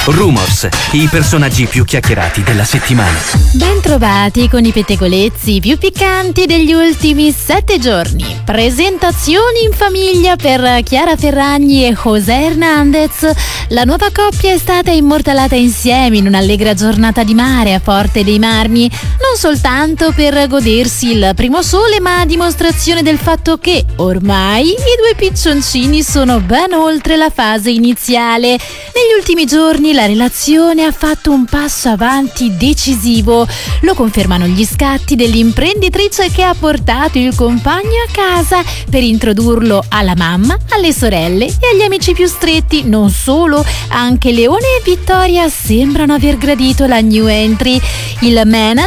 Rumors, i personaggi più chiacchierati della settimana. Bentrovati con i pettegolezzi più piccanti degli ultimi 7 giorni. Presentazioni in famiglia per Chiara Ferragni e José Hernández. La nuova coppia è stata immortalata insieme in un'allegra giornata di mare a Forte dei Marmi, non soltanto per godersi il primo sole, ma a dimostrazione del fatto che ormai i due piccioncini sono ben oltre la fase iniziale. Negli ultimi giorni la relazione ha fatto un passo avanti decisivo. Lo confermano gli scatti dell'imprenditrice che ha portato il compagno a casa per introdurlo alla mamma, alle sorelle e agli amici più stretti. Non solo, anche Leone e Vittoria sembrano aver gradito la new entry. Il manager